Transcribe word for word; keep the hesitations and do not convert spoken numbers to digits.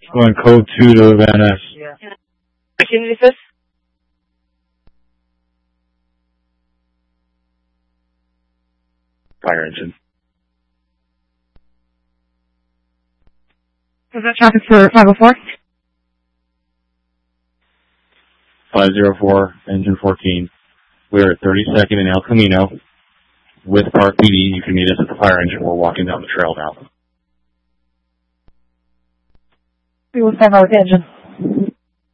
Going code two to Van Ness. Yeah. Can you assist? Fire engine. Is that traffic for five oh four? five oh four, engine fourteen. We're at thirty-second in El Camino with Park P D. You can meet us at the fire engine. We're walking down the trail now. We will stand by with the engine.